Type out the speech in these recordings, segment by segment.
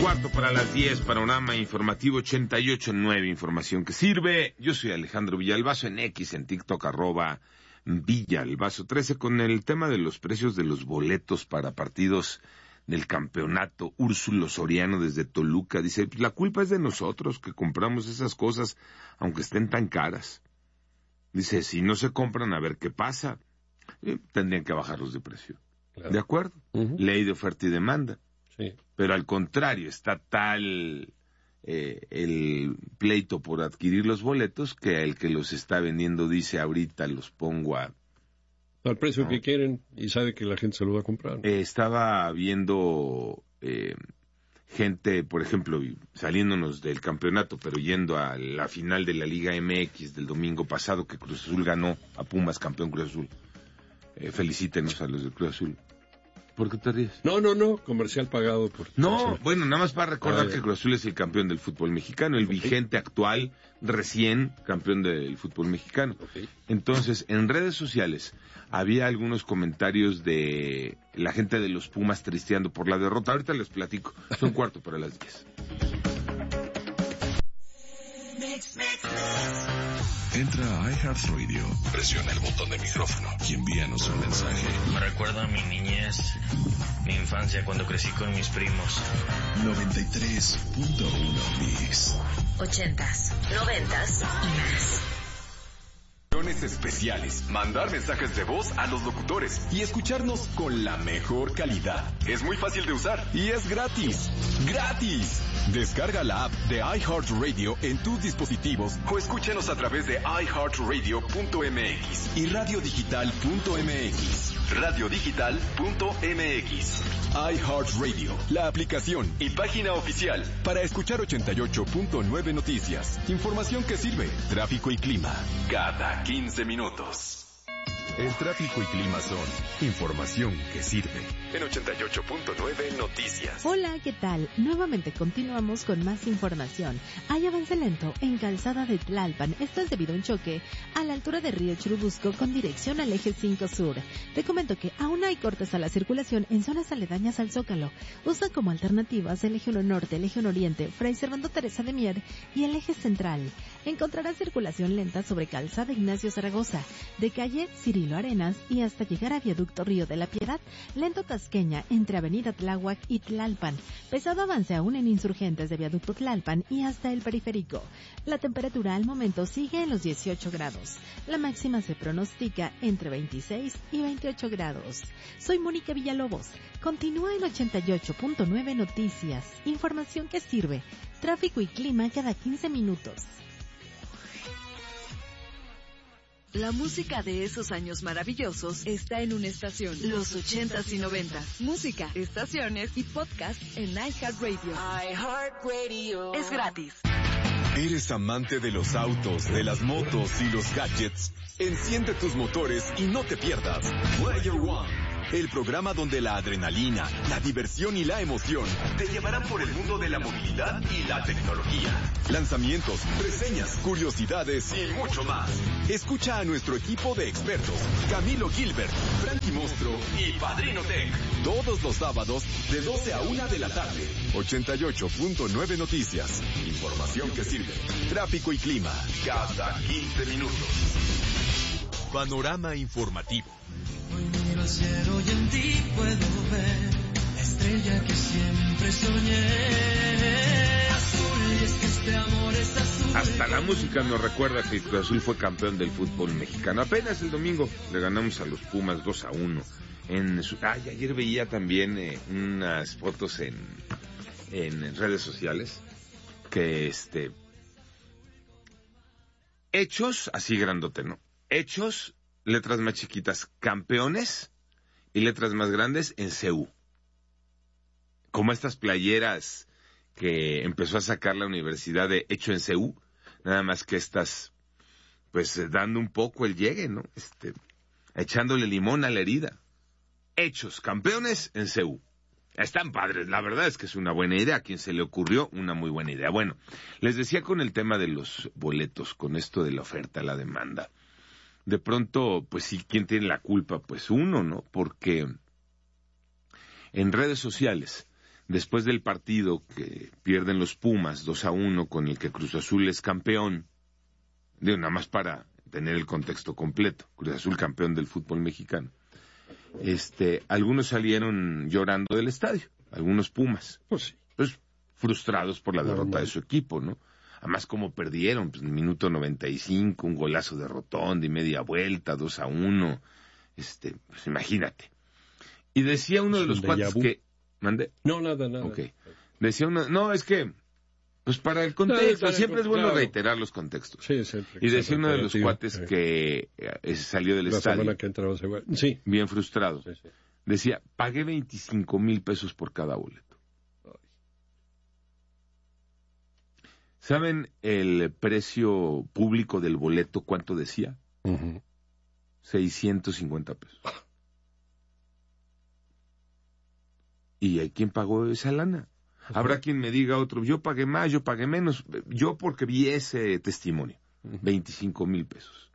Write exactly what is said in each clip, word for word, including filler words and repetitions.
Cuarto para las diez, panorama informativo ochenta y ocho punto nueve, información que sirve. Yo soy Alejandro Villalbazo, en X, en TikTok, arroba Villalbazo trece, con el tema de los precios de los boletos para partidos del campeonato. Úrsulo Soriano desde Toluca dice, la culpa es de nosotros que compramos esas cosas aunque estén tan caras. Dice, si no se compran, a ver qué pasa. Eh, tendrían que bajarlos de precio. Claro. ¿De acuerdo? Uh-huh. Ley de oferta y demanda. Sí. Pero al contrario, está tal eh, el pleito por adquirir los boletos que el que los está vendiendo dice, ahorita los pongo a... al precio ¿no? que quieren, y sabe que la gente se lo va a comprar. Eh, estaba viendo eh, gente, por ejemplo, saliéndonos del campeonato, pero yendo a la final de la Liga M X del domingo pasado, que Cruz Azul ganó a Pumas, campeón Cruz Azul. Eh, felicítenos a los de Cruz Azul. ¿Por qué te ríes? No, no, no, comercial pagado por... No, bueno, nada más para recordar ah, que Cruz Azul es el campeón del fútbol mexicano, el okay. vigente actual, recién campeón del fútbol mexicano. Okay. Entonces, en redes sociales había algunos comentarios de la gente de los Pumas tristeando por la derrota. Ahorita les platico, son cuarto para las diez. Entra a iHeartRadio, presiona el botón de micrófono y envíanos un mensaje. Me recuerda a mi niñez, mi infancia, cuando crecí con mis primos. noventa y tres punto uno Mix. Ochentas, noventas y más. Especiales, mandar mensajes de voz a los locutores y escucharnos con la mejor calidad. Es muy fácil de usar y es gratis. ¡Gratis! Descarga la app de iHeartRadio en tus dispositivos o escúchanos a través de i heart radio punto m x y radio digital punto m x. radio digital punto m x. iHeartRadio, la aplicación y página oficial para escuchar ochenta y ocho punto nueve Noticias. Información que sirve. Tráfico y clima cada quince minutos. El tráfico y clima son información que sirve. En ochenta y ocho punto nueve Noticias. Hola, ¿qué tal? Nuevamente continuamos con más información. Hay avance lento en Calzada de Tlalpan. Esto es debido a un choque a la altura de Río Churubusco con dirección al eje cinco Sur. Te comento que aún hay cortes a la circulación en zonas aledañas al Zócalo. Usa como alternativas el eje uno Norte, el eje uno Oriente, Fray Servando Teresa de Mier y el eje central. Encontrarás circulación lenta sobre Calzada Ignacio Zaragoza, de calle Cirilo Arenas y hasta llegar a Viaducto Río de la Piedad, lento Tasqueña entre Avenida Tláhuac y Tlalpan. Pesado avance aún en Insurgentes de Viaducto Tlalpan y hasta el Periférico. La temperatura al momento sigue en los dieciocho grados. La máxima se pronostica entre veintiséis y veintiocho grados. Soy Mónica Villalobos. Continúa en ochenta y ocho punto nueve Noticias. Información que sirve. Tráfico y clima cada quince minutos. La música de esos años maravillosos está en una estación. Los ochentas y noventas. Música, estaciones y podcast en iHeartRadio. iHeartRadio. Es gratis. ¿Eres amante de los autos, de las motos y los gadgets? Enciende tus motores y no te pierdas Player One. El programa donde la adrenalina, la diversión y la emoción te llevarán por el mundo de la movilidad y la tecnología. Lanzamientos, reseñas, curiosidades y mucho más. Escucha a nuestro equipo de expertos, Camilo Gilbert, Frankie Monstro y Padrino Tech. Todos los sábados de doce a una de la tarde. ochenta y ocho punto nueve Noticias. Información que sirve. Tráfico y clima cada quince minutos. Panorama informativo. Hoy miro al cielo y en ti puedo ver la estrella que siempre soñé. Azul, y es que este amor es azul. Hasta la música nos recuerda que Cruz Azul fue campeón del fútbol mexicano. Apenas el domingo le ganamos a los Pumas dos a uno. En su... Ay, ayer veía también eh, unas fotos en, en redes sociales que este... Hechos, así grandote, ¿no? Hechos, letras más chiquitas, campeones, y letras más grandes en C U. Como estas playeras que empezó a sacar la universidad de hecho en C U, nada más que estas, pues dando un poco el llegue, ¿no? Este, echándole limón a la herida. Hechos, campeones en C U. Están padres, la verdad es que es una buena idea. A quien se le ocurrió, una muy buena idea. Bueno, les decía con el tema de los boletos, con esto de la oferta, la demanda. De pronto, pues sí, ¿quién tiene la culpa? Pues uno, ¿no? Porque en redes sociales después del partido que pierden los Pumas dos a uno con el que Cruz Azul es campeón, digo, nada más para tener el contexto completo, Cruz Azul campeón del fútbol mexicano, este, algunos salieron llorando del estadio, algunos Pumas, Pues sí. pues frustrados por la derrota Normal. de su equipo, ¿no? Además, como perdieron, pues en el minuto noventa y cinco, un golazo de Rotondi, media vuelta, dos a uno, este, pues imagínate. Y decía uno de los cuates que... ¿Mande? No, nada, nada. Ok. Decía uno... No, es que... Pues para el contexto, No, siempre es bueno claro. reiterar los contextos. Sí, siempre. Y decía uno de los Relativo, cuates sí. que eh, salió del La estadio semana que entra va a ser igual. Sí. bien frustrado. Sí, sí. Decía, pagué veinticinco mil pesos por cada boleto. ¿Saben el precio público del boleto cuánto decía? Uh-huh. seiscientos cincuenta pesos. ¿Y hay quien pagó esa lana? Habrá quien me diga otro, yo pagué más, yo pagué menos. Yo porque vi ese testimonio, veinticinco mil pesos.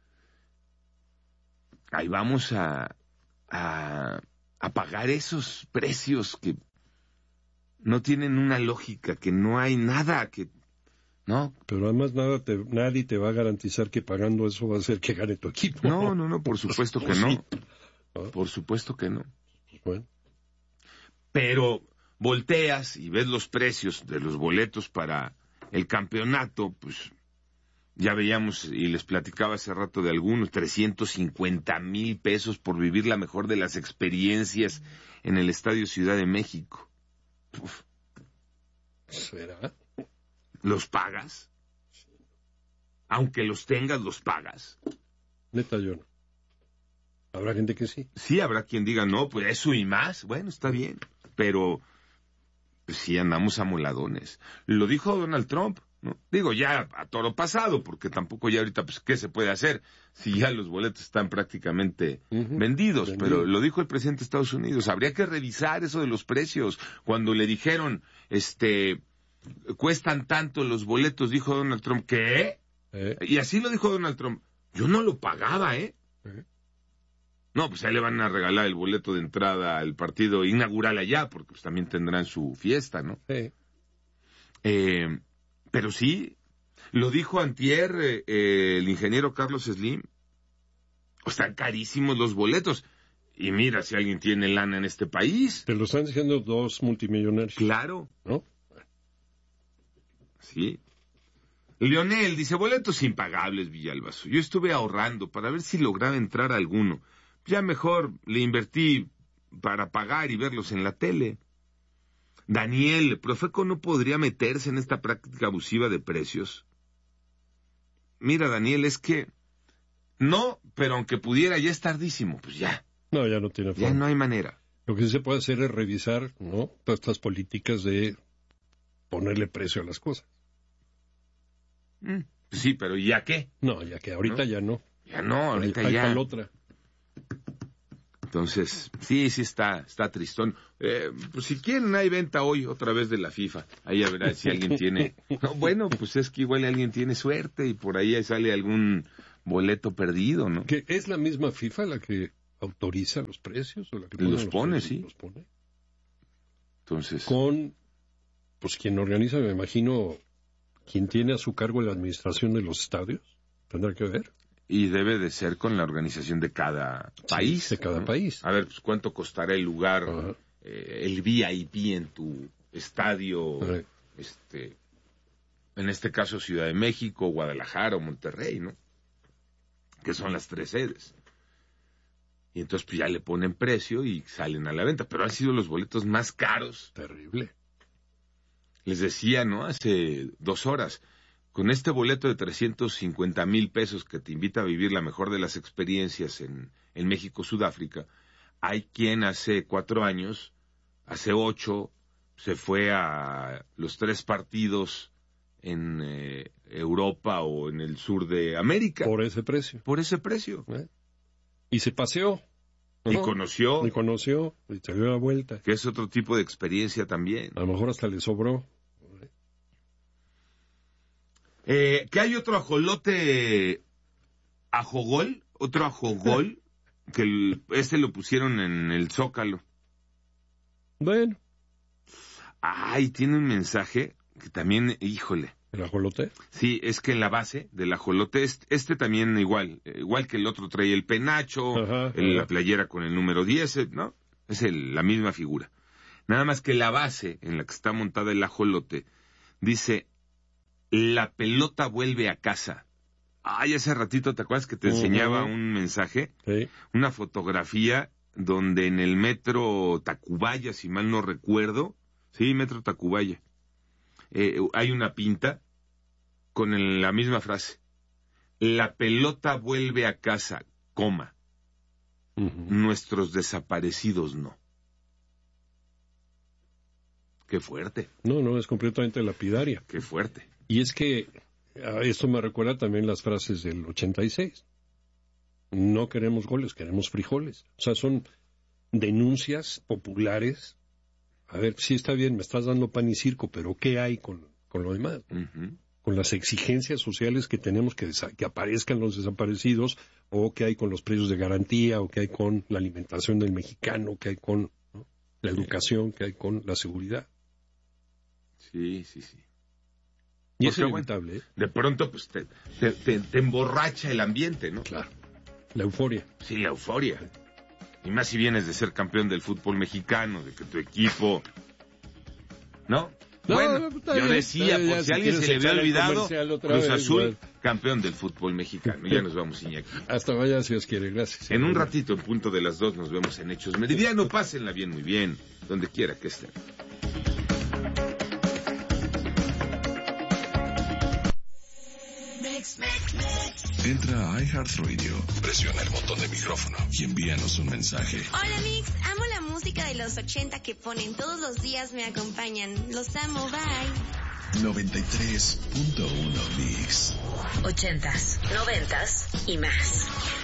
Ahí vamos a, a, a pagar esos precios que no tienen una lógica, que no hay nada que... ¿No? Pero además nada te, nadie te va a garantizar que pagando eso va a hacer que gane tu equipo. No, no, no, por supuesto que Pues no. sí. Por supuesto que no. Bueno, Pero volteas y ves los precios de los boletos para el campeonato, pues ya veíamos y les platicaba hace rato de algunos, trescientos cincuenta mil pesos por vivir la mejor de las experiencias en el Estadio Ciudad de México. Uf, ¿será? ¿los pagas? Aunque los tengas, ¿los pagas? Neta, yo no. Habrá gente que sí. Sí, habrá quien diga, no, pues eso y más. Bueno, está bien, pero pues, sí andamos amoladones. Lo dijo Donald Trump, ¿no? Digo, ya a toro pasado, porque tampoco ya ahorita, pues, ¿qué se puede hacer? Si ya los boletos están prácticamente Uh-huh. vendidos, Vendido. pero lo dijo el presidente de Estados Unidos. Habría que revisar eso de los precios. Cuando le dijeron, este, cuestan tanto los boletos, dijo Donald Trump, ¿qué? ¿Eh? Y así lo dijo Donald Trump. Yo no lo pagaba, ¿eh? ¿Eh? No, pues ahí le van a regalar el boleto de entrada al partido inaugural allá, porque pues también tendrán su fiesta, ¿no? Sí. Eh, pero sí, lo dijo antier eh, eh, el ingeniero Carlos Slim. Están carísimos los boletos. Y mira si alguien tiene lana en este país. Te lo están diciendo dos multimillonarios. Claro, ¿No? sí. Leonel dice, boletos impagables, Villalbazo. Yo estuve ahorrando para ver si lograba entrar a alguno. Ya mejor le invertí para pagar y verlos en la tele. Daniel, Profeco no podría meterse en esta práctica abusiva de precios. Mira, Daniel, es que no, pero aunque pudiera, ya es tardísimo. Pues ya, No, ya no tiene ya forma. no hay manera. Lo que sí se puede hacer es revisar, ¿no? Todas estas políticas de ponerle precio a las cosas. Mm, pues sí, pero ¿ya qué? No, ya que ahorita ¿No? ya no. Ya no, ahorita Hay, hay ya. pa'l otra. Entonces, sí, sí está, está tristón. Eh, pues si quieren, hay venta hoy otra vez de la FIFA. Ahí a ver si alguien tiene... No, bueno, pues es que igual alguien tiene suerte y por ahí sale algún boleto perdido, ¿no? ¿Que es la misma FIFA la que autoriza los precios? ¿O la que pone Los pone, precios? sí. Los pone. Entonces, Con, pues quien organiza, me imagino, quien tiene a su cargo la administración de los estadios, tendrá que ver. y debe de ser con la organización de cada país. De cada ¿no? país. A ver, pues cuánto costará el lugar, Ajá. eh, el V I P en tu estadio, Ajá. este, en este caso Ciudad de México, Guadalajara o Monterrey, ¿no? Que son las tres sedes. Y entonces pues ya le ponen precio y salen a la venta. Pero han sido los boletos más caros. Terrible. Les decía, ¿no? Hace dos horas, con este boleto de trescientos cincuenta mil pesos que te invita a vivir la mejor de las experiencias en, en México, Sudáfrica, hay quien hace cuatro años, hace ocho, se fue a los tres partidos en eh, Europa o en el sur de América. Por ese precio. Por ese precio. ¿Eh? Y se paseó. Y ¿no? conoció, Y conoció, y se dio la vuelta. que es otro tipo de experiencia también. A lo mejor hasta le sobró. Eh, que hay otro ajolote ajogol, otro ajogol, que el, este lo pusieron en el Zócalo. Bueno, Ay, tiene un mensaje que también, híjole. ¿El ajolote? Sí, es que en la base del ajolote, este, este también igual, igual que el otro trae el penacho, ajá, el, ajá. la playera con el número diez, ¿no? Es el, la misma figura. Nada más que la base en la que está montada el ajolote dice, la pelota vuelve a casa. Ay, hace ratito, ¿te acuerdas que te uh-huh. enseñaba un mensaje? Sí. Una fotografía donde en el metro Tacubaya, si mal no recuerdo, sí, metro Tacubaya, eh, hay una pinta con el, la misma frase. La pelota vuelve a casa, coma. Uh-huh. Nuestros desaparecidos no. Qué fuerte. No, no, es completamente lapidaria. Qué fuerte. Y es que esto me recuerda también las frases del ochenta y seis. No queremos goles, queremos frijoles. O sea, son denuncias populares. A ver, sí está bien, me estás dando pan y circo, pero ¿qué hay con, con lo demás? Uh-huh. Con las exigencias sociales que tenemos que, desa- que aparezcan los desaparecidos, o qué hay con los precios de garantía, o qué hay con la alimentación del mexicano, qué hay con, ¿no?, la educación, qué hay con la seguridad. Sí, sí, sí. Y es inevitable, ¿eh? De pronto, pues, te, te, te, te emborracha el ambiente, ¿no? Claro. La euforia. Sí, la euforia. Y más si vienes de ser campeón del fútbol mexicano, de que tu equipo... ¿No? No, bueno, no, yo bien, decía, bien, por ya, si a alguien se le había olvidado, Cruz vez, Azul, bueno. campeón del fútbol mexicano. Ya nos vamos, Iñaki. Hasta mañana, si Dios quiere. Gracias. En un ratito, en punto de las dos, nos vemos en Hechos Meridiano. Pásenla bien, muy bien, donde quiera que estén. Entra a iHeartRadio, presiona el botón de micrófono y envíanos un mensaje. Hola Mix, amo la música de los ochenta que ponen todos los días, me acompañan. Los amo, bye. noventa y tres punto uno Mix. Ochentas, noventas y más.